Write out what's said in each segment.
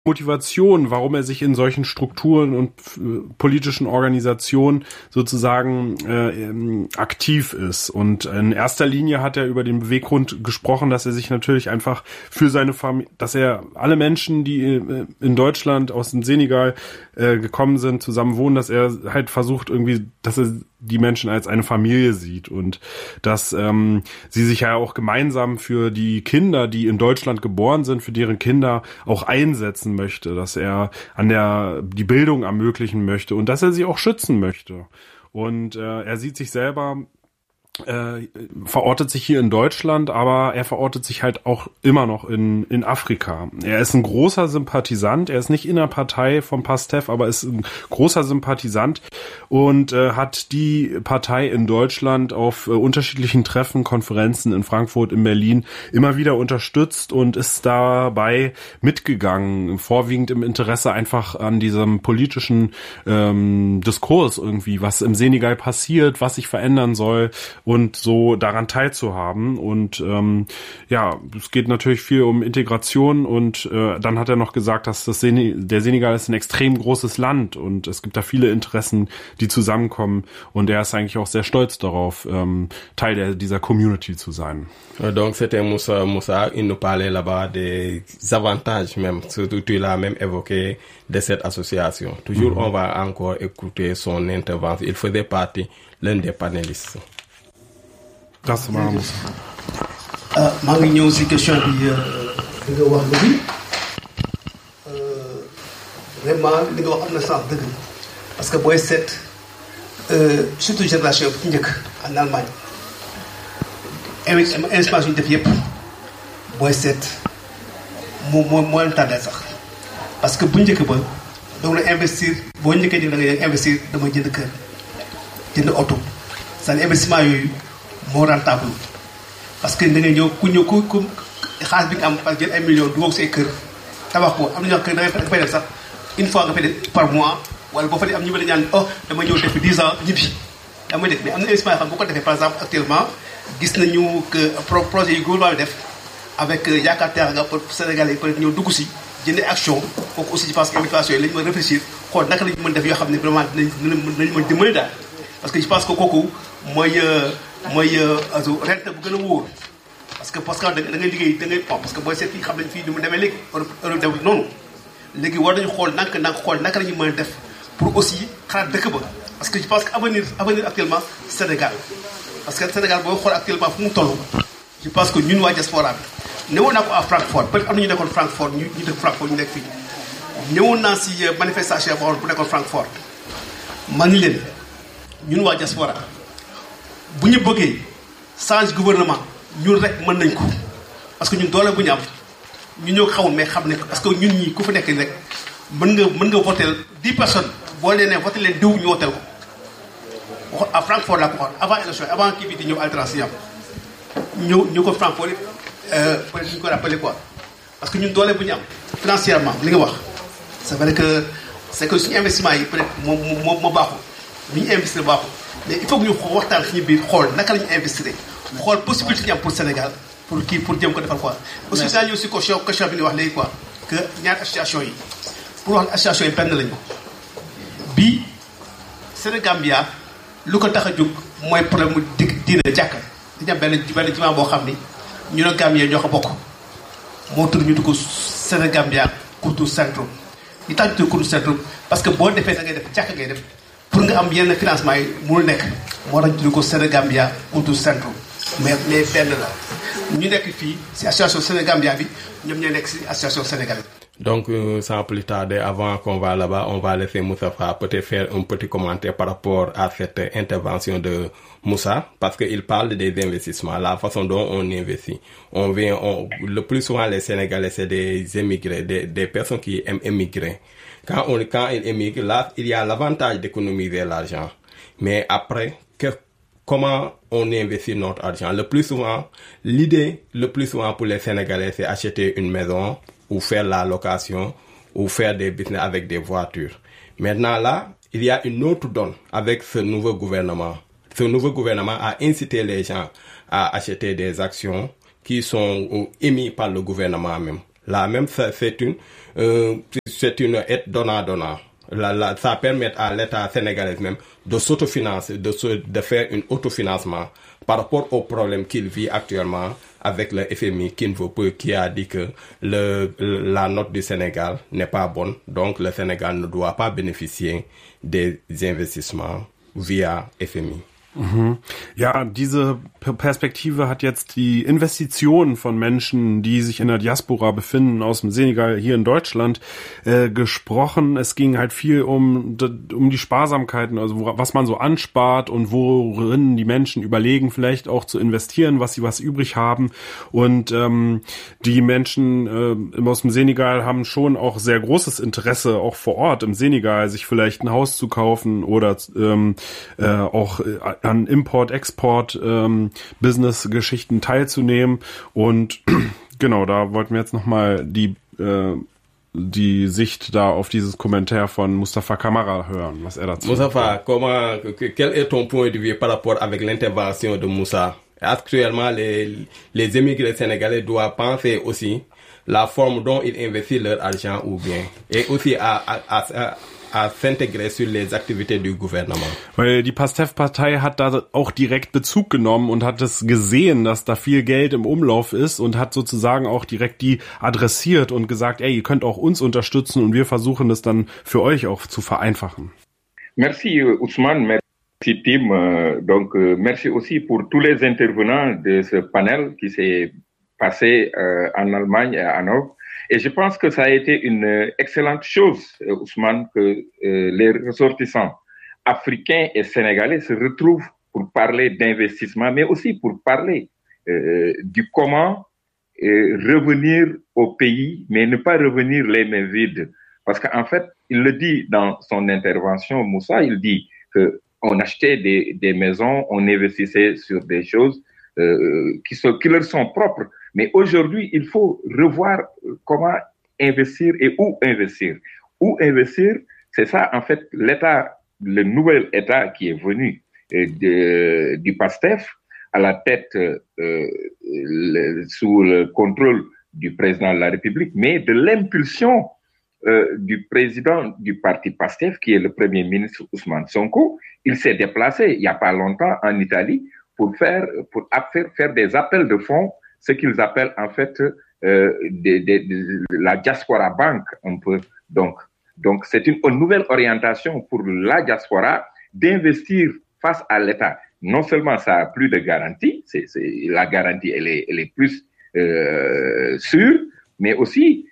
Motivation, warum er sich in solchen Strukturen und politischen Organisationen sozusagen aktiv ist. Und in erster Linie hat er über den Beweggrund gesprochen, dass er sich natürlich einfach für seine Familie, dass er alle Menschen, die in Deutschland aus dem Senegal gekommen sind, zusammen wohnen, dass er halt versucht irgendwie, dass er die Menschen als eine Familie sieht und dass sie sich ja auch gemeinsam für die Kinder, die in Deutschland geboren sind, für deren Kinder auch einsetzen möchte, dass er die Bildung ermöglichen möchte und dass er sie auch schützen möchte. Und er sieht sich selber, verortet sich hier in Deutschland, aber er verortet sich halt auch immer noch in Afrika. Er ist ein großer Sympathisant, er ist nicht in der Partei von PASTEF, aber ist ein großer Sympathisant und hat die Partei in Deutschland auf unterschiedlichen Treffen, Konferenzen in Frankfurt, in Berlin immer wieder unterstützt und ist dabei mitgegangen, vorwiegend im Interesse einfach an diesem politischen Diskurs irgendwie, was im Senegal passiert, was sich verändern soll und so daran teilzuhaben. Und es geht natürlich viel um Integration und dann hat er noch gesagt, dass der Senegal ist ein extrem großes Land und es gibt da viele Interessen, die zusammenkommen und er ist eigentlich auch sehr stolz darauf, Teil dieser Community zu sein. Donc c'était Moussa, il nous parlait là-bas des avantages même, surtout tu l'as même évoqué, de cette association. Toujours on va encore écouter son intervention. Il faisait partie l'un des panélistes. Das war Moussa. maa ngi ñëw si question bi nga wax léegi vraiment li nga wax am na sens dëgg parce que booy seet surtout génération bi ci njëkk en Allemagne investissement yu ñu def yëpp booy seet moo leen tànnee sax parce que bu njëkk ba donc la investir boo njëkkee ni da ngay investir dama jënd kër jënd oto c'est-à-dire investissement yooyu moo rentable parce que da ngay ñëw ku xaalis bi nga am par jël ay millions dugal say kër tabax ko am na ñoo kër da ngay fay def sax une fois nga fay def par mois wala boo fa di am ñu bëri ñaan dama ñëw def 10 ans ñibbi damay def mais am na investissement yoo xam bu ko defee par exemple actuellement gis nañu que projet yu gouvernement bi def avec yaakaar Teranga pour Sénégalais yi peut être ñëw dugg si jëndee action kooku aussi je pense que invitation yi la ñu mën réfléchir xool naka la ñu mën def yoo xam ne vraiment dinañ mën dimbali daal parce que je pense que kooku mooy rente bu gën a wóor parce que da ngay liggéey da ngay parce que booy seet fii xam nañ fii du mu demee léegi Europe def noonu léegi war nañu xool xool naka la ñu mën a def pour aussi xalaat dëkk ba parce que je pense que avenir actuellement Sénégal parce que Sénégal booy xool actuellement fu mu toll je pense que ñun waa diaspora bi newoon naa ko à Francfort peut-être am na ñu nekkoon Francfort ñu dëkk Francfort ñu nekk fii ñëwoon naa si manifestation boo xam bu nekkoon Francfort man ni leen ñun waa diaspora bu ñu bëggee change gouvernement ñun rek mën nañ ko parce que ñun doole bu ñu am ñu ñoo xamul mais xam nañ ko parce que ñun ñii ku fa nekk rek mën nga voter 10 personnes boo leen ne voter leen diw ñu voter ko à Francfort laa ko waxoon avant élection avant kii bi di ñëw alternance yi am ñu ko Francfort peut être ñu ko rappelé quoi parce que ñun doole bu ñu am financièrement li nga wax c'est vrai que c'est que suñu investissement yi peut être moo baaxul li ñu investir baaxul mais il faut que ñu waxtaan suñu biir xool naka la ñu investir xool possibilité ñu am pour Sénégal pour jëm ko defal quoi. aussi saa ñëw si question bi ni wax léegi quoi que ñaari association yi pour wax association yi benn lañu bii Sénégambia lu ko tax a jóg mooy problème mu diine jàkka dañu am benn jumaa boo xam ni ñu ne Gambie ñoo ko bokk moo tudd ñu dugg Sénégambia Kultur Centrum ñu tax ñu tudd Kultur Centrum parce que boo defee da ngay def jàkka ngay def pour nga am yenn financement yi mënul nekk moo tax ñu tudd ko Sénégambia Kultur Centrum mais benn la ñu nekk fii si association Sénégambia bi ñoom ñooy nekk si association sénégalaise. Donc, sans plus tarder, avant qu'on va là-bas, on va laisser Moustapha peut-être faire un petit commentaire par rapport à cette intervention de Moussa, parce qu'il parle des investissements, la façon dont on investit. Le plus souvent, les Sénégalais, c'est des émigrés, des personnes qui aiment émigrer. Quand ils émigrent, là, il y a l'avantage d'économiser l'argent. Mais après, comment on investit notre argent? L'idée, le plus souvent pour les Sénégalais, c'est acheter une maison, ou faire la location, ou faire des business avec des voitures. Maintenant là, il y a une autre donne avec ce nouveau gouvernement. Ce nouveau gouvernement a incité les gens à acheter des actions qui sont émises par le gouvernement même. Là même, c'est une aide donnant-donnant. Ça permet à l'État sénégalais même de s'autofinancer, de faire un autofinancement par rapport aux problèmes qu'il vit actuellement avec le FMI qui a dit que la note du Sénégal n'est pas bonne, donc le Sénégal ne doit pas bénéficier des investissements via FMI. Mhm. Ja, diese Perspektive hat jetzt die Investitionen von Menschen, die sich in der Diaspora befinden, aus dem Senegal hier in Deutschland, gesprochen. Es ging halt viel um die Sparsamkeiten, also was man so anspart und worin die Menschen überlegen, vielleicht auch zu investieren, was übrig haben. Und die Menschen aus dem Senegal haben schon auch sehr großes Interesse, auch vor Ort im Senegal, sich vielleicht ein Haus zu kaufen oder auch an Import-Export Business-Geschichten teilzunehmen. Und genau, da wollten wir jetzt nochmal die Sicht da auf dieses Kommentar von Mustafa Camara hören, was er dazu sagt. Mustafa, quel est ton point de vue par rapport avec l'intervention de Moussa? Actuellement, les émigrés sénégalais doivent penser aussi la forme dont ils investissent leur argent ou bien, et aussi à s'intégrer sur les Aktivitäten du Gouvernement. Weil die PASTEF-Partei hat da auch direkt Bezug genommen und hat es gesehen, dass da viel Geld im Umlauf ist und hat sozusagen auch direkt die adressiert und gesagt, ey, ihr könnt auch uns unterstützen und wir versuchen das dann für euch auch zu vereinfachen. Merci Ousmane, merci Tim. Donc merci aussi pour tous les intervenants de ce panel qui s'est passé en Allemagne et à Hanovre. Et je pense que ça a été une excellente chose, Ousmane, que les ressortissants africains et sénégalais se retrouvent pour parler d'investissement, mais aussi pour parler du comment revenir au pays, mais ne pas revenir les mains vides. Parce qu'en fait, il le dit dans son intervention, Moussa, il dit qu'on achetait des maisons, on investissait sur des choses qui leur sont propres. Mais aujourd'hui, il faut revoir comment investir et où investir. Où investir, c'est ça, en fait, l'État, le nouvel État qui est venu du PASTEF, à la tête sous le contrôle du président de la République, mais de l'impulsion du président du parti PASTEF, qui est le premier ministre Ousmane Sonko. Il s'est déplacé il n'y a pas longtemps en Italie pour faire des appels de fonds, ce qu'ils appellent en fait la diaspora bank un peu. Donc c'est une nouvelle orientation pour la diaspora d'investir face à l'État. Non seulement ça a plus de garantie, la garantie elle est plus sûre, mais aussi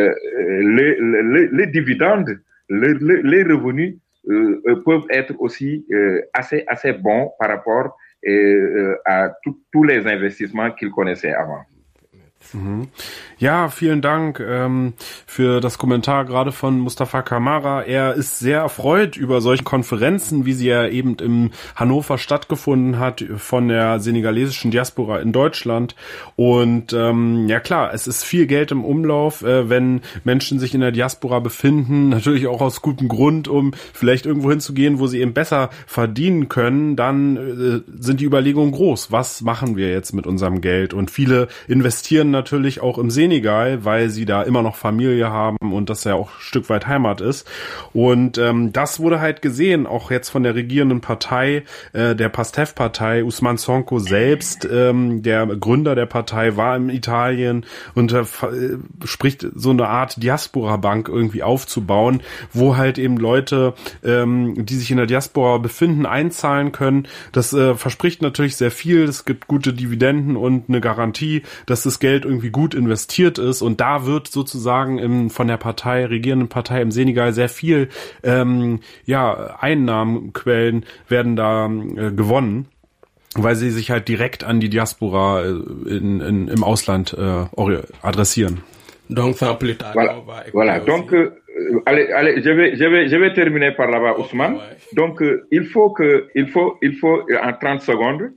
les dividendes, les revenus peuvent être aussi assez bons par rapport à tous les investissements qu'ils connaissaient avant. Ja, vielen Dank für das Kommentar gerade von Mustafa Camara. Er ist sehr erfreut über solche Konferenzen, wie sie ja eben in Hannover stattgefunden hat von der senegalesischen Diaspora in Deutschland. Und ja klar, es ist viel Geld im Umlauf, wenn Menschen sich in der Diaspora befinden, natürlich auch aus gutem Grund, um vielleicht irgendwo hinzugehen, wo sie eben besser verdienen können, dann sind die Überlegungen groß. Was machen wir jetzt mit unserem Geld? Und viele investieren natürlich auch im Senegal, weil sie da immer noch Familie haben und das ja auch ein Stück weit Heimat ist. Und das wurde halt gesehen, auch jetzt von der regierenden Partei, der PASTEF-Partei. Ousmane Sonko selbst, der Gründer der Partei, war in Italien und spricht so eine Art Diaspora-Bank irgendwie aufzubauen, wo halt eben Leute, die sich in der Diaspora befinden, einzahlen können. Das verspricht natürlich sehr viel. Es gibt gute Dividenden und eine Garantie, dass das Geld irgendwie gut investiert ist, und da wird sozusagen von der regierenden Partei im Senegal sehr viel Einnahmenquellen werden da gewonnen, weil sie sich halt direkt an die Diaspora im Ausland adressieren. Donc sans plus tarder, voilà. Donc allez, je vais terminer par là-bas, Ousmane. Donc il faut en 30 secondes.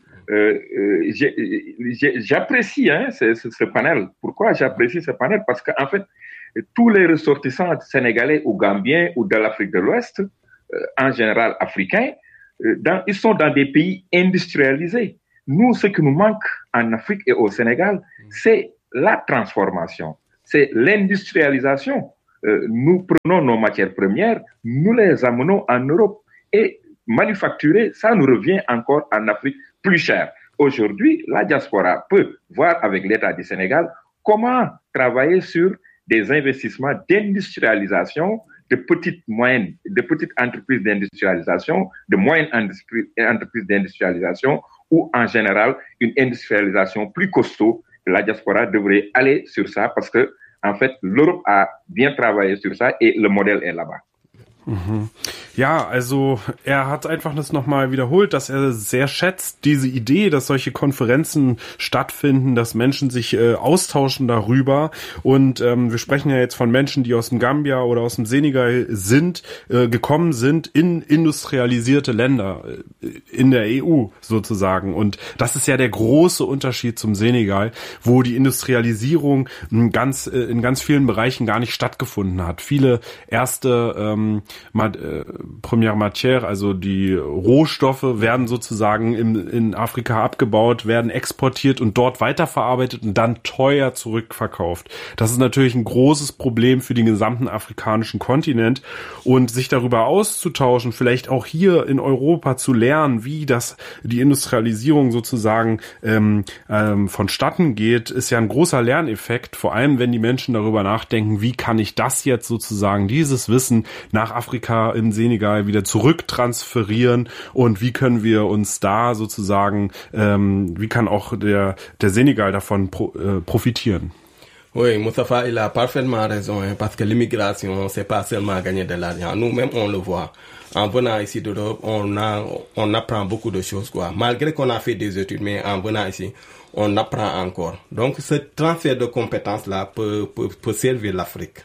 J'apprécie ce panel. Pourquoi j'apprécie ce panel? Parce qu'en fait, tous les ressortissants sénégalais ou gambiens ou de l'Afrique de l'Ouest, en général africains, ils sont dans des pays industrialisés. Nous, ce qui nous manque en Afrique et au Sénégal, c'est la transformation. c'est l'industrialisation. Nous prenons nos matières premières, nous les amenons en Europe et manufacturer, ça nous revient encore en Afrique plus cher. Aujourd'hui, la diaspora peut voir avec l'État du Sénégal comment travailler sur des investissements d'industrialisation, de petites entreprises d'industrialisation, de moyennes entreprises d'industrialisation ou en général une industrialisation plus costaud. La diaspora devrait aller sur ça parce que en fait, l'Europe a bien travaillé sur ça et le modèle est là-bas. Ja, also er hat einfach das nochmal wiederholt, dass er sehr schätzt, diese Idee, dass solche Konferenzen stattfinden, dass Menschen sich austauschen darüber und wir sprechen ja jetzt von Menschen, die aus dem Gambia oder aus dem Senegal gekommen sind in industrialisierte Länder in der EU sozusagen und das ist ja der große Unterschied zum Senegal, wo die Industrialisierung in ganz vielen Bereichen gar nicht stattgefunden hat. Viele erste Première Matière, also die Rohstoffe werden sozusagen in Afrika abgebaut, werden exportiert und dort weiterverarbeitet und dann teuer zurückverkauft. Das ist natürlich ein großes Problem für den gesamten afrikanischen Kontinent und sich darüber auszutauschen, vielleicht auch hier in Europa zu lernen, wie die Industrialisierung sozusagen vonstatten geht, ist ja ein großer Lerneffekt, vor allem wenn die Menschen darüber nachdenken, wie kann ich das jetzt sozusagen, dieses Wissen nach Afrika im Senegal wieder zurücktransferieren und wie können wir uns da sozusagen, wie kann auch der Senegal davon profitieren? Oui, Moustapha, il a parfaitement raison, hein, parce que l'immigration, c'est pas seulement gagner de l'argent. Nous-mêmes, on le voit. En venant ici d'Europe, on apprend beaucoup de choses, quoi. Malgré qu'on a fait des études, mais en venant ici, on apprend encore. Donc, ce transfert de compétences-là peut servir l'Afrique.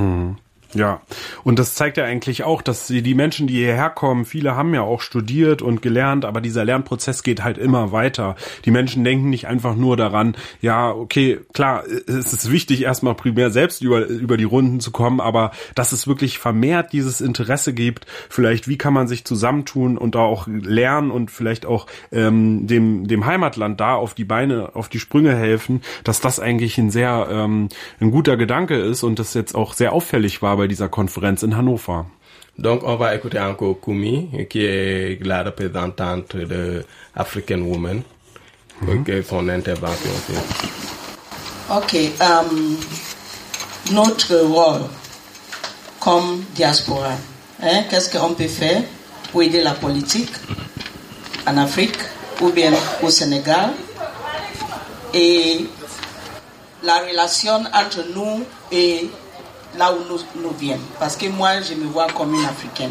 Ja, und das zeigt ja eigentlich auch, dass die Menschen, die hierher kommen, viele haben ja auch studiert und gelernt, aber dieser Lernprozess geht halt immer weiter. Die Menschen denken nicht einfach nur daran, ja, okay, klar, es ist wichtig, erstmal primär selbst über die Runden zu kommen, aber dass es wirklich vermehrt dieses Interesse gibt, vielleicht wie kann man sich zusammentun und da auch lernen und vielleicht auch dem Heimatland da auf die Sprünge helfen, dass das eigentlich ein guter Gedanke ist und das jetzt auch sehr auffällig war bei dieser Konferenz in Hannover. Donc, on va écouter encore Koumi, qui est la représentante de African Women, pour son intervention. Ok. Notre rôle comme diaspora, qu'est-ce qu'on peut faire pour aider la politique en Afrique ou bien au Sénégal et la relation entre nous et là où nous viennent. Parce que moi, je me vois comme une Africaine.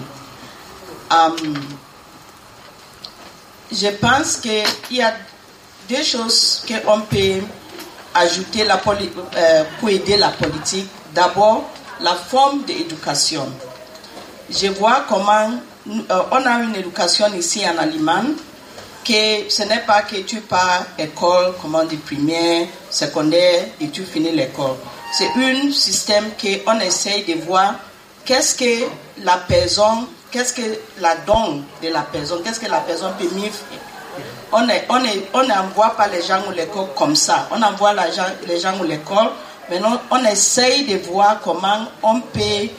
Je pense qu'il y a deux choses qu'on peut ajouter pour aider la politique. D'abord, la forme d'éducation. Je vois comment on a une éducation ici en Allemagne, que ce n'est pas que tu pars école, comment dire, primaire, secondaire, et tu finis l'école. C'est un système qu'on essaye de voir qu'est-ce que la personne, qu'est-ce que la don de la personne, qu'est-ce que la personne peut mieux faire. On n'envoie pas les gens à l'école comme ça. On envoie les gens à l'école, mais on essaye de voir comment on peut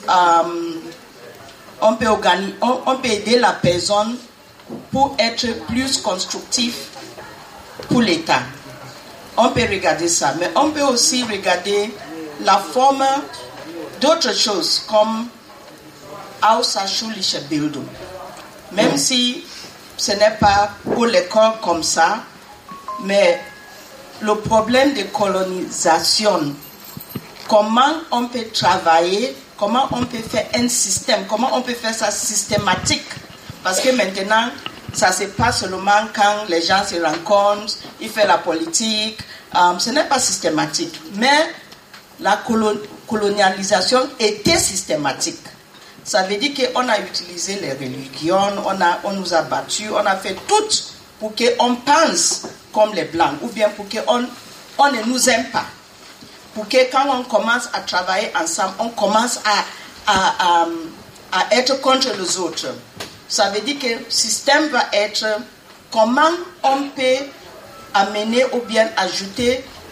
aider la personne pour être plus constructif pour l'État. On peut regarder ça, mais on peut aussi regarder la forme d'autres choses comme außerschulische Bildung. Même si ce n'est pas pour l'école comme ça, mais le problème de colonisation, comment on peut travailler, comment on peut faire un système, comment on peut faire ça systématique. Parce que maintenant, ça se passe seulement quand les gens se rencontrent, ils font la politique. Ce n'est pas systématique. Mais la colonialisation était systématique. Ça veut dire qu'on a utilisé les religions, on nous a battus, on a fait tout pour qu'on pense comme les Blancs, ou bien pour qu'on ne nous aime pas. Pour que quand on commence à travailler ensemble, on commence à être contre les autres. Ça veut dire que le système va être comment on peut amener ou bien ajouter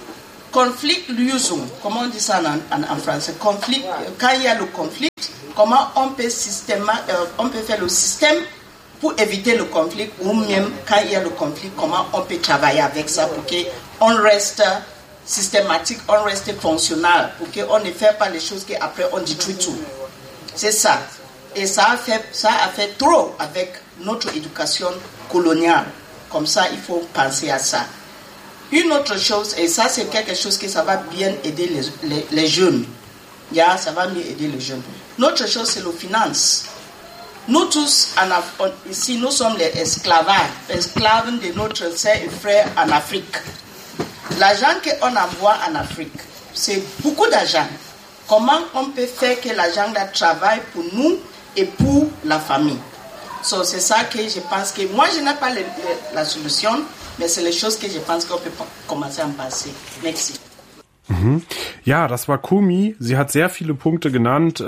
Konfliktlösung, comment on dit ça en français? Conflit, quand il y a le conflit, comment on peut faire le système pour éviter le conflit, ou même quand il y a le conflit, comment on peut travailler avec ça pour qu'on reste systématique, on reste fonctionnel, pour qu'on ne fait pas les choses qu'après on détruit tout. C'est ça. Et ça a fait trop avec notre éducation coloniale. Comme ça, il faut penser à ça. Une autre chose, et ça c'est quelque chose que ça va bien aider les jeunes. Ça va mieux aider les jeunes. L'autre chose, c'est la finance. Nous tous, ici, nous sommes les esclaves de notre sœurs et frères en Afrique. L'argent qu'on envoie en Afrique, c'est beaucoup d'argent. Comment on peut faire que l'argent travaille pour nous et pour la famille? C'est ça que je pense que moi, je n'ai pas la solution, mais c'est les choses que je pense qu'on peut commencer à en passer. Merci. Ja, das war Kumi. Sie hat sehr viele Punkte genannt.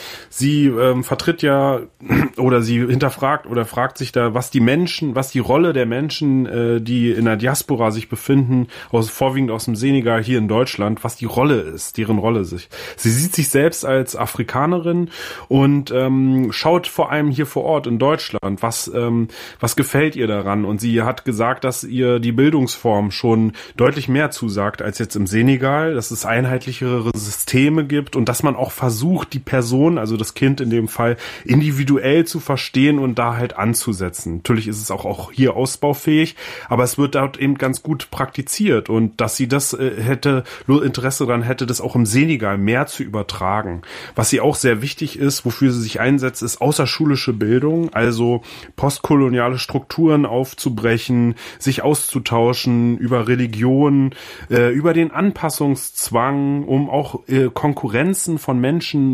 Sie vertritt ja oder sie hinterfragt oder fragt sich da, was die Rolle der Menschen, die in der Diaspora sich befinden, vorwiegend aus dem Senegal hier in Deutschland, was die Rolle ist, deren Rolle sich. Sie sieht sich selbst als Afrikanerin und schaut vor allem hier vor Ort in Deutschland, was gefällt ihr daran. Und sie hat gesagt, dass ihr die Bildungsform schon deutlich mehr zusagt als jetzt im Senegal, dass es einheitlichere Systeme gibt und dass man auch versucht, die Person, also das Kind in dem Fall, individuell zu verstehen und da halt anzusetzen. Natürlich ist es auch hier ausbaufähig, aber es wird dort eben ganz gut praktiziert und dass sie das Interesse daran hätte, das auch im Senegal mehr zu übertragen. Was sie auch sehr wichtig ist, wofür sie sich einsetzt, ist außerschulische Bildung, also postkoloniale Strukturen aufzubrechen, sich auszutauschen über Religion, über den Anpassungszwang, um auch Konkurrenzen von Menschen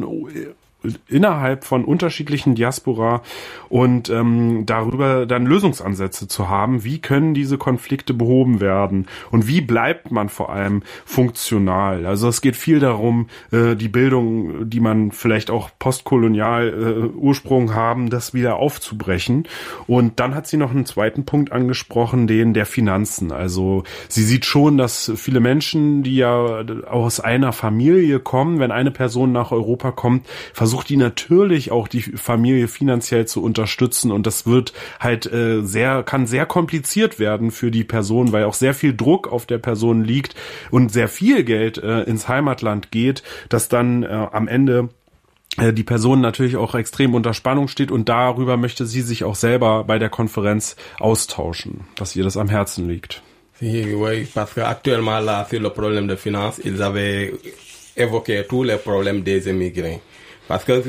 innerhalb von unterschiedlichen Diaspora und darüber dann Lösungsansätze zu haben. Wie können diese Konflikte behoben werden und wie bleibt man vor allem funktional? Also es geht viel darum, die Bildung, die man vielleicht auch postkolonial Ursprung haben, das wieder aufzubrechen. Und dann hat sie noch einen zweiten Punkt angesprochen, den der Finanzen. Also sie sieht schon, dass viele Menschen, die ja aus einer Familie kommen, wenn eine Person nach Europa kommt, versucht die natürlich auch die Familie finanziell zu unterstützen und das wird halt kann sehr kompliziert werden für die Person, weil auch sehr viel Druck auf der Person liegt und sehr viel Geld ins Heimatland geht, dass dann am Ende die Person natürlich auch extrem unter Spannung steht und darüber möchte sie sich auch selber bei der Konferenz austauschen, dass ihr das am Herzen liegt. Oui, parce que actuellement là, sur le problème de finance, ils avaient évoqué tous les problèmes des immigrés. Parce que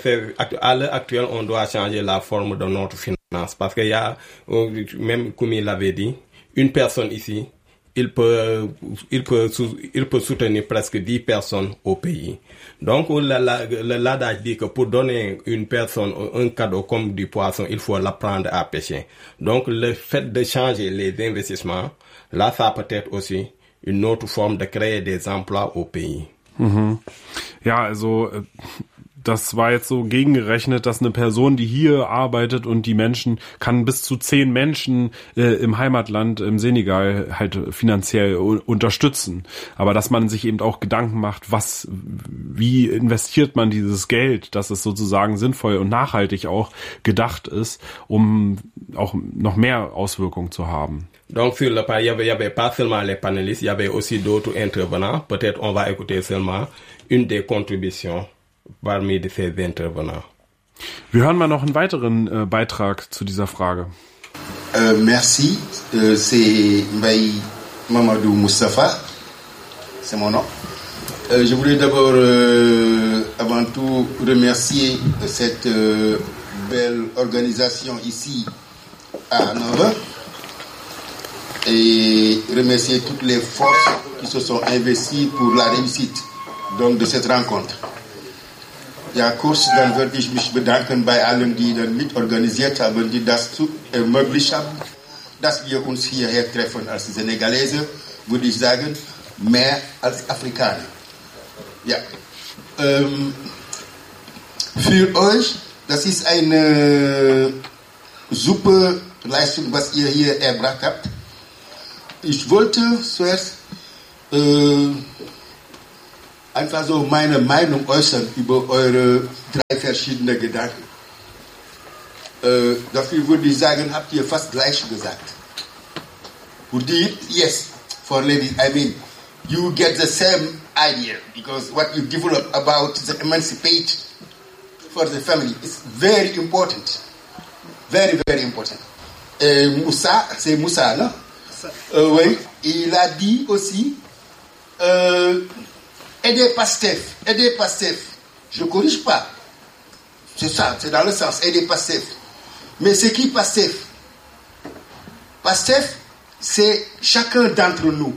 à l'heure actuelle, on doit changer la forme de notre finance. Parce qu'il y a, même comme il l'avait dit, une personne ici, il peut soutenir presque 10 personnes au pays. Donc, l'adage dit que pour donner une personne un cadeau comme du poisson, il faut l'apprendre à pêcher. Donc, le fait de changer les investissements, là, ça peut être aussi une autre forme de créer des emplois au pays. Mhm. Ja, also das war jetzt so gegengerechnet, dass eine Person, die hier arbeitet und die Menschen, kann bis zu 10 Menschen im Heimatland, im Senegal halt finanziell unterstützen. Aber dass man sich eben auch Gedanken macht, wie investiert man dieses Geld, dass es sozusagen sinnvoll und nachhaltig auch gedacht ist, um auch noch mehr Auswirkungen zu haben. Donc sur le panel, il y avait pas seulement les panélistes, il y avait aussi d'autres intervenants. Peut-être on va écouter seulement une des contributions parmi ces intervenants. Wir hören mal noch einen weiteren Beitrag zu dieser Frage. Merci, c'est Mbaye Mamadou Moustapha, c'est mon nom. Je voulais d'abord, avant tout, remercier cette belle organisation ici à Nova et remercier toutes les forces qui se sont investies pour la réussite donc, de cette rencontre. Ja, kurz, dann würde ich mich bedanken bei allen, die dann mitorganisiert haben, die das ermöglicht haben, dass wir uns hierher treffen als Senegalese, würde ich sagen, mehr als Afrikaner. Ja. Für euch, das ist eine super Leistung, was ihr hier erbracht habt. Ich wollte zuerst einfach so meine Meinung äußern über eure 3 verschiedene Gedanken. Dafür würde ich sagen, habt ihr fast gleich gesagt. Would you? Yes, for ladies, I mean, you get the same idea because what you develop about the emancipation for the family is very important. Very, very important. Moussa, c'est Moussa, non? Oui, il a dit aussi aider Pastef. Je ne corrige pas. C'est ça, c'est dans le sens aider Pastef. Mais c'est qui Pastef? Pastef, c'est chacun d'entre nous.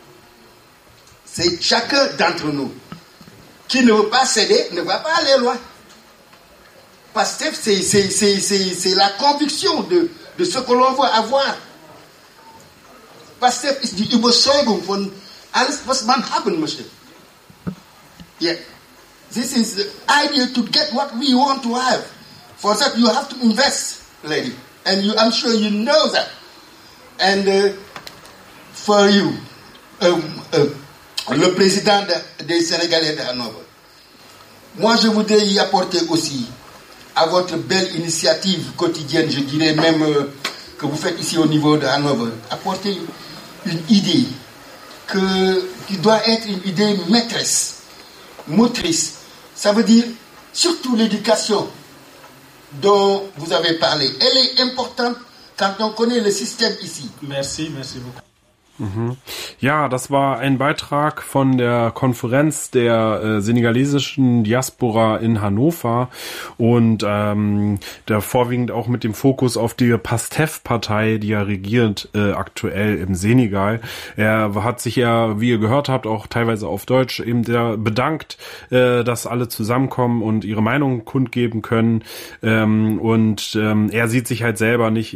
C'est chacun d'entre nous. Qui ne veut pas céder ne va pas aller loin. Pastef, c'est la conviction de ce que l'on veut avoir. Pastef ist die Überzeugung von alles, was man haben möchte. Yeah. This is the idea to get what we want to have. For that, you have to invest, lady. And I'm sure you know that. And for you, le président des Sénégalais de Hanovre, moi, je voudrais y apporter aussi à votre belle initiative quotidienne, je dirais même que vous faites ici au niveau de Hanovre, apporter une idée qui doit être une idée maîtresse, motrice. Ça veut dire surtout l'éducation dont vous avez parlé. Elle est importante quand on connaît le système ici. Merci beaucoup. Ja, das war ein Beitrag von der Konferenz der senegalesischen Diaspora in Hannover und der vorwiegend auch mit dem Fokus auf die PASTEF-Partei, die ja regiert aktuell im Senegal. Er hat sich ja, wie ihr gehört habt, auch teilweise auf Deutsch eben sehr bedankt, dass alle zusammenkommen und ihre Meinung kundgeben können und er sieht sich halt selber nicht,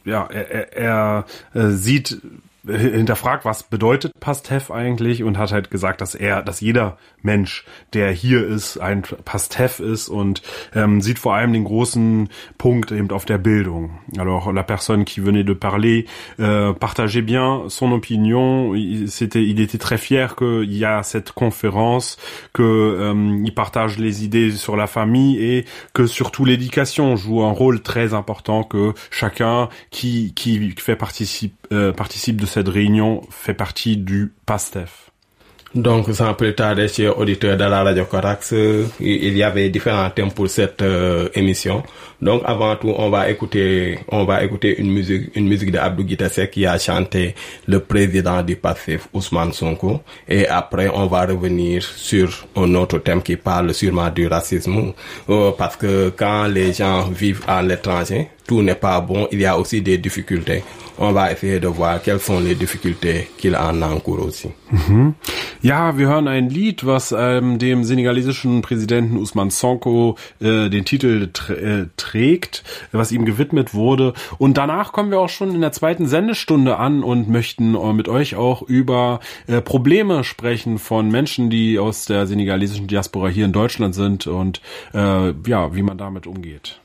er sieht hinterfragt, was bedeutet PASTEF eigentlich und hat halt gesagt, dass jeder Mensch, der hier ist, ein PASTEF ist und sieht vor allem den großen Punkt eben auf der Bildung. Alors la personne qui venait de parler partageait bien son opinion. Il était très fier qu'il y a cette conférence, que il partage les idées sur la famille et que surtout l'éducation joue un rôle très important, que chacun qui participe de cette réunion fait partie du PASTEF. Donc, sans plus tarder, chers auditeurs de la Radio Corax, il y avait différents thèmes pour cette émission. Donc, avant tout, on va écouter une musique de Abdou Guitassé qui a chanté le président du PASTEF, Ousmane Sonko. Et après, on va revenir sur un autre thème qui parle sûrement du racisme. Parce que quand les gens vivent à l'étranger, tout n'est pas bon, il y a aussi des difficultés. On va essayer de voir quelles sont les difficultés qu'il en encourt aussi. Ja, wir hören ein Lied, was dem senegalesischen Präsidenten Ousmane Sonko den Titel trägt, was ihm gewidmet wurde. Und danach kommen wir auch schon in der 2. Sendestunde an und möchten mit euch auch über Probleme sprechen von Menschen, die aus der senegalesischen Diaspora hier in Deutschland sind und wie man damit umgeht.